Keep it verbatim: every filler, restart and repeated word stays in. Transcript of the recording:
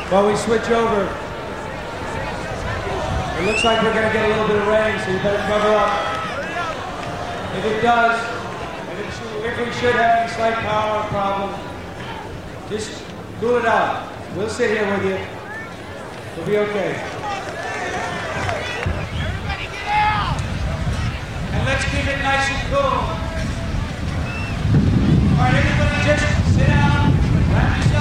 While we switch over, it looks like we're going to get a little bit of rain, so you better cover up. If it does, if, it should, if we should have any slight power problem, just cool it out. We'll sit here with you. We'll be okay. Everybody get out! And let's keep it nice and cool. All right, everybody just sit down, wrap yourself